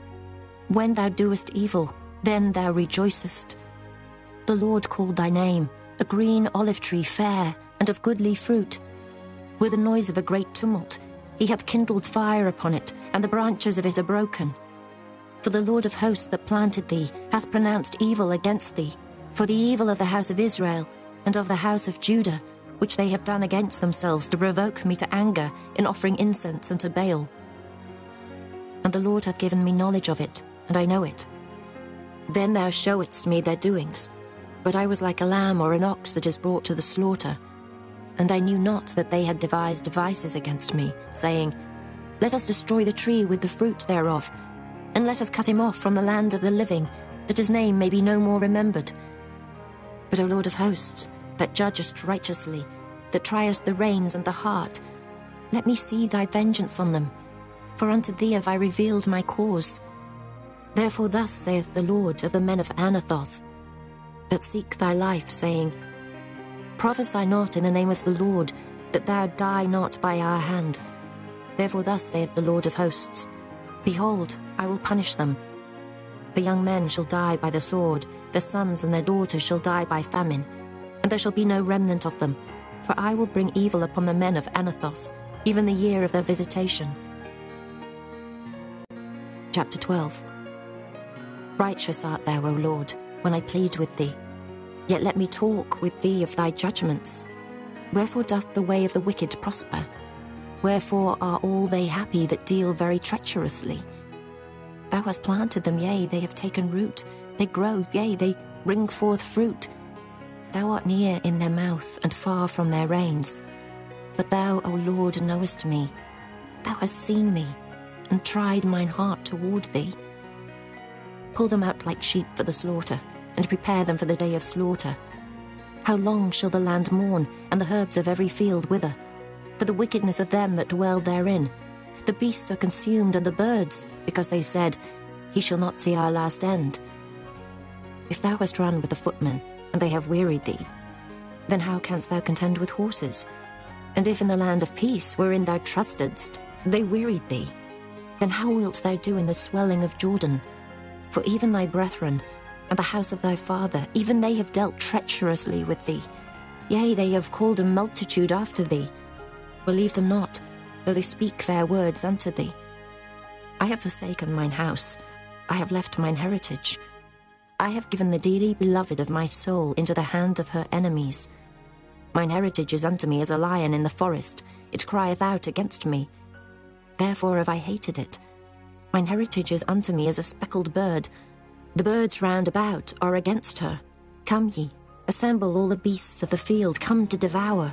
When thou doest evil, then thou rejoicest. The Lord called thy name, a green olive tree fair, and of goodly fruit. With the noise of a great tumult, he hath kindled fire upon it, and the branches of it are broken. For the Lord of hosts that planted thee hath pronounced evil against thee, for the evil of the house of Israel, and of the house of Judah, which they have done against themselves to provoke me to anger in offering incense unto Baal. And the Lord hath given me knowledge of it, and I know it. Then thou showedst me their doings, but I was like a lamb or an ox that is brought to the slaughter. And I knew not that they had devised devices against me, saying, Let us destroy the tree with the fruit thereof, and let us cut him off from the land of the living, that his name may be no more remembered. But, O Lord of hosts, that judgest righteously, that triest the reins and the heart, let me see thy vengeance on them, for unto thee have I revealed my cause. Therefore thus saith the Lord of the men of Anathoth, that seek thy life, saying, Prophesy not in the name of the Lord, that thou die not by our hand. Therefore thus saith the Lord of hosts, Behold, I will punish them. The young men shall die by the sword, their sons and their daughters shall die by famine, and there shall be no remnant of them, for I will bring evil upon the men of Anathoth, even the year of their visitation. Chapter twelve. Righteous art thou, O Lord, when I plead with thee. Yet let me talk with thee of thy judgments. Wherefore doth the way of the wicked prosper? Wherefore are all they happy that deal very treacherously? Thou hast planted them, yea, they have taken root. They grow, yea, they bring forth fruit. Thou art near in their mouth, and far from their reins. But thou, O Lord, knowest me. Thou hast seen me, and tried mine heart toward thee. Pull them out like sheep for the slaughter, and prepare them for the day of slaughter. How long shall the land mourn, and the herbs of every field wither? For the wickedness of them that dwell therein. The beasts are consumed, and the birds, because they said, He shall not see our last end. If thou hast run with the footmen, and they have wearied thee, then how canst thou contend with horses? And if in the land of peace, wherein thou trustedst, they wearied thee, then how wilt thou do in the swelling of Jordan? For even thy brethren, and the house of thy father, even they have dealt treacherously with thee. Yea, they have called a multitude after thee. Believe them not, though they speak fair words unto thee. I have forsaken mine house, I have left mine heritage. I have given the dearly beloved of my soul into the hand of her enemies. Mine heritage is unto me as a lion in the forest, it crieth out against me. Therefore have I hated it. Mine heritage is unto me as a speckled bird. The birds round about are against her. Come ye, assemble all the beasts of the field, come to devour.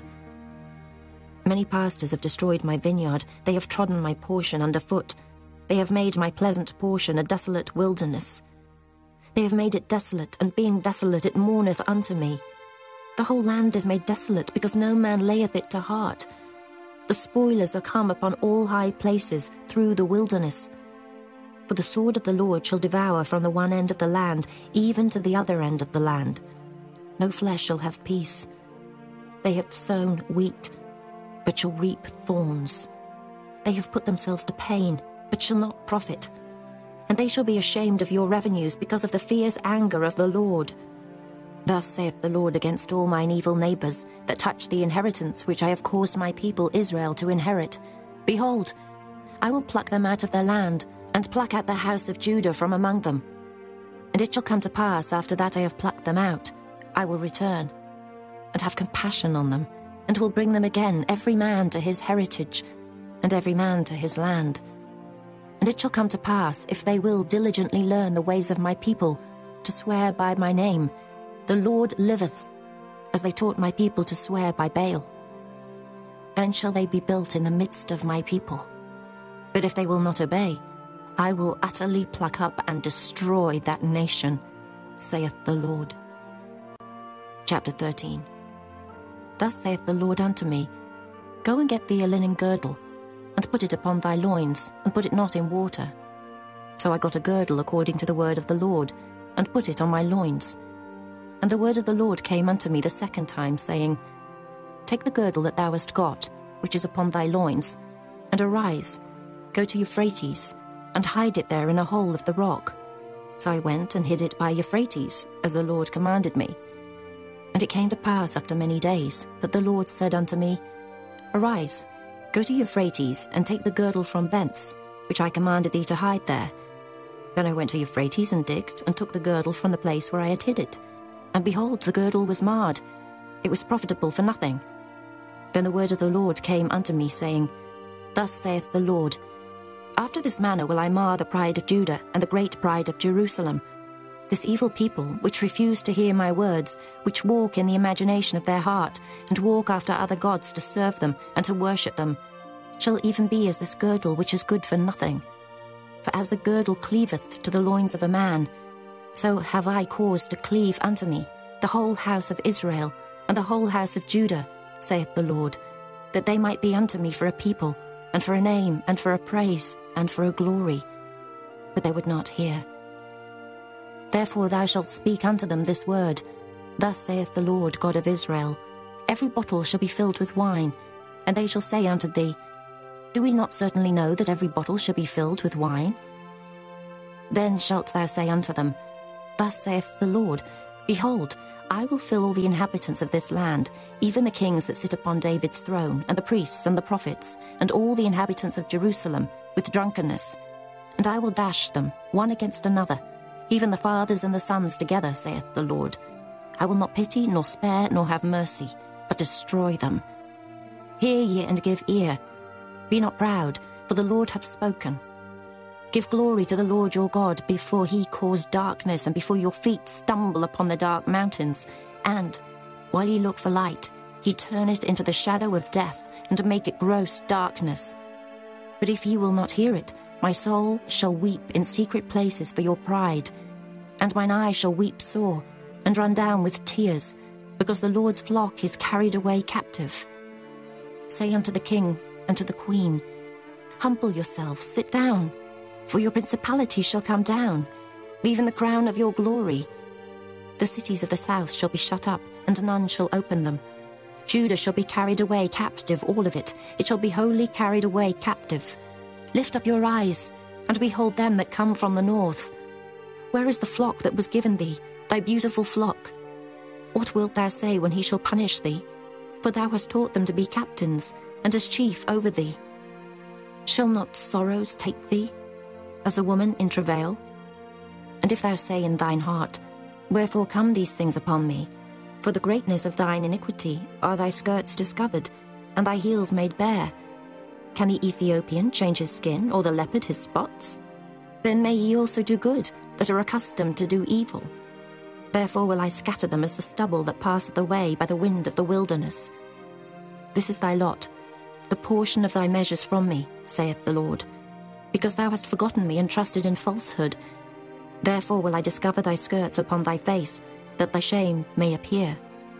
Many pastors have destroyed my vineyard, they have trodden my portion under foot. They have made my pleasant portion a desolate wilderness. They have made it desolate, and being desolate it mourneth unto me. The whole land is made desolate, because no man layeth it to heart. The spoilers are come upon all high places through the wilderness. For the sword of the Lord shall devour from the one end of the land, even to the other end of the land. No flesh shall have peace. They have sown wheat, but shall reap thorns. They have put themselves to pain, but shall not profit. And they shall be ashamed of your revenues because of the fierce anger of the Lord. Thus saith the Lord against all mine evil neighbours that touch the inheritance which I have caused my people Israel to inherit. Behold, I will pluck them out of their land, and pluck out the house of Judah from among them. And it shall come to pass, after that I have plucked them out, I will return, and have compassion on them, and will bring them again, every man to his heritage, and every man to his land. And it shall come to pass, if they will diligently learn the ways of my people, to swear by my name, the Lord liveth, as they taught my people to swear by Baal. Then shall they be built in the midst of my people. But if they will not obey, I will utterly pluck up and destroy that nation, saith the Lord. Chapter thirteen. Thus saith the Lord unto me, Go and get thee a linen girdle, and put it upon thy loins, and put it not in water. So I got a girdle according to the word of the Lord, and put it on my loins. And the word of the Lord came unto me the second time, saying, Take the girdle that thou hast got, which is upon thy loins, and arise, go to Euphrates, and hide it there in a hole of the rock. So I went and hid it by Euphrates, as the Lord commanded me. And it came to pass after many days, that the Lord said unto me, Arise, go to Euphrates, and take the girdle from thence, which I commanded thee to hide there. Then I went to Euphrates, and digged, and took the girdle from the place where I had hid it. And behold, the girdle was marred, it was profitable for nothing. Then the word of the Lord came unto me, saying, Thus saith the Lord, After this manner will I mar the pride of Judah, and the great pride of Jerusalem. This evil people, which refuse to hear my words, which walk in the imagination of their heart, and walk after other gods to serve them, and to worship them, shall even be as this girdle which is good for nothing. For as the girdle cleaveth to the loins of a man, so have I caused to cleave unto me the whole house of Israel, and the whole house of Judah, saith the Lord, that they might be unto me for a people, and for a name, and for a praise, and for a glory. But they would not hear. Therefore thou shalt speak unto them this word, Thus saith the Lord God of Israel, Every bottle shall be filled with wine, and they shall say unto thee, Do we not certainly know that every bottle shall be filled with wine? Then shalt thou say unto them, Thus saith the Lord, Behold, I will fill all the inhabitants of this land, even the kings that sit upon David's throne, and the priests and the prophets, and all the inhabitants of Jerusalem, with drunkenness. And I will dash them, one against another, even the fathers and the sons together, saith the Lord. I will not pity, nor spare, nor have mercy, but destroy them. Hear ye and give ear. Be not proud, for the Lord hath spoken. Give glory to the Lord your God before he cause darkness, and before your feet stumble upon the dark mountains. And, while ye look for light, he turn it into the shadow of death, and to make it gross darkness. But if ye will not hear it, my soul shall weep in secret places for your pride, and mine eye shall weep sore, and run down with tears, because the Lord's flock is carried away captive. Say unto the king and to the queen, Humble yourselves, sit down, for your principality shall come down, even the crown of your glory. The cities of the south shall be shut up, and none shall open them. Judah shall be carried away captive, all of it. It shall be wholly carried away captive. Lift up your eyes, and behold them that come from the north. Where is the flock that was given thee, thy beautiful flock? What wilt thou say when he shall punish thee? For thou hast taught them to be captains, and as chief over thee. Shall not sorrows take thee, as a woman in travail? And if thou say in thine heart, Wherefore come these things upon me? For the greatness of thine iniquity are thy skirts discovered, and thy heels made bare. Can the Ethiopian change his skin, or the leopard his spots? Then may ye also do good, that are accustomed to do evil. Therefore will I scatter them as the stubble that passeth away by the wind of the wilderness. This is thy lot, the portion of thy measures from me, saith the Lord. Because thou hast forgotten me and trusted in falsehood. Therefore will I discover thy skirts upon thy face, that thy shame may appear.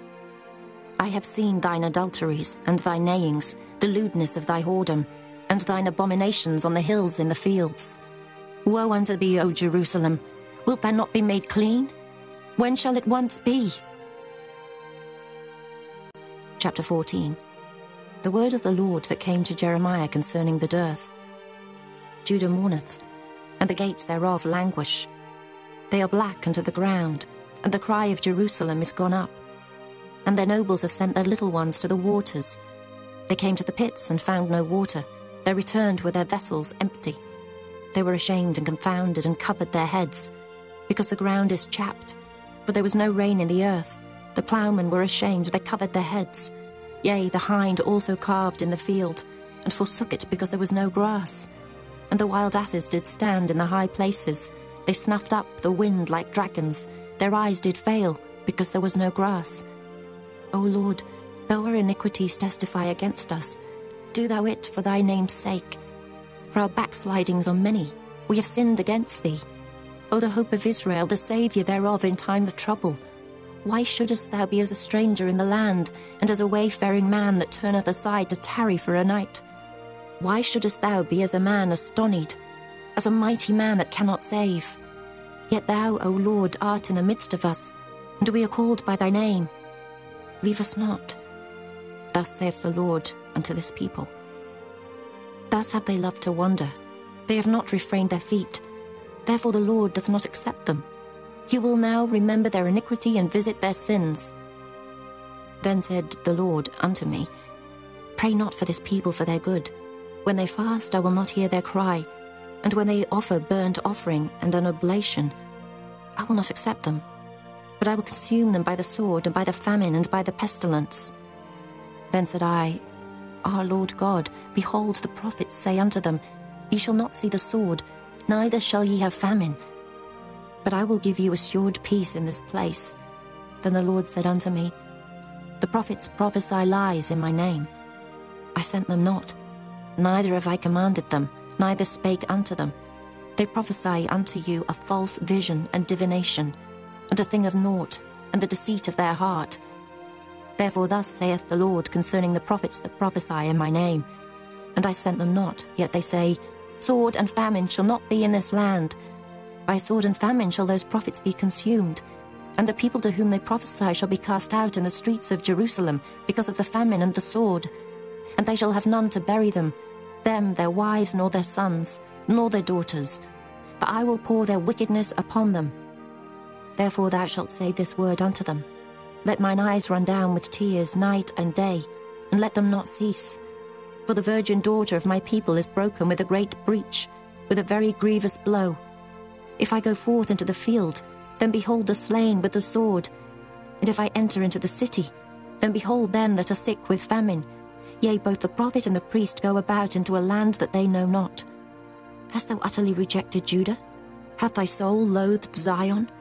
I have seen thine adulteries and thy neighings, the lewdness of thy whoredom, and thine abominations on the hills in the fields. Woe unto thee, O Jerusalem! Wilt thou not be made clean? When shall it once be? Chapter fourteen. The word of the Lord that came to Jeremiah concerning the dearth. Judah mourneth, and the gates thereof languish. They are black unto the ground, and the cry of Jerusalem is gone up. And their nobles have sent their little ones to the waters. They came to the pits and found no water. They returned with their vessels empty. They were ashamed and confounded and covered their heads, because the ground is chapped, for there was no rain in the earth. The ploughmen were ashamed, they covered their heads. Yea, the hind also calved in the field, and forsook it because there was no grass. And the wild asses did stand in the high places. They snuffed up the wind like dragons. Their eyes did fail, because there was no grass. O Lord, though our iniquities testify against us, do thou it for thy name's sake. For our backslidings are many, we have sinned against thee. O the hope of Israel, the Saviour thereof in time of trouble. Why shouldest thou be as a stranger in the land, and as a wayfaring man that turneth aside to tarry for a night? Why shouldest thou be as a man astonied, as a mighty man that cannot save? Yet thou, O Lord, art in the midst of us, and we are called by thy name. Leave us not. Thus saith the Lord unto this people. Thus have they loved to wander. They have not refrained their feet. Therefore the Lord doth not accept them. He will now remember their iniquity and visit their sins. Then said the Lord unto me, Pray not for this people for their good. When they fast, I will not hear their cry. And when they offer burnt offering and an oblation, I will not accept them. But I will consume them by the sword, and by the famine, and by the pestilence. Then said I, Our Lord God, behold, the prophets say unto them, Ye shall not see the sword, neither shall ye have famine. But I will give you assured peace in this place. Then the Lord said unto me, The prophets prophesy lies in my name. I sent them not, neither have I commanded them, neither spake unto them. They prophesy unto you a false vision and divination, and a thing of naught, and the deceit of their heart. Therefore thus saith the Lord concerning the prophets that prophesy in my name. And I sent them not, yet they say, Sword and famine shall not be in this land. By sword and famine shall those prophets be consumed, and the people to whom they prophesy shall be cast out in the streets of Jerusalem because of the famine and the sword. And they shall have none to bury them, them their wives nor their sons, nor their daughters, for I will pour their wickedness upon them. Therefore thou shalt say this word unto them, Let mine eyes run down with tears night and day, and let them not cease. For the virgin daughter of my people is broken with a great breach, with a very grievous blow. If I go forth into the field, then behold the slain with the sword. And if I enter into the city, then behold them that are sick with famine. Yea, both the prophet and the priest go about into a land that they know not. Hast thou utterly rejected Judah? Hath thy soul loathed Zion?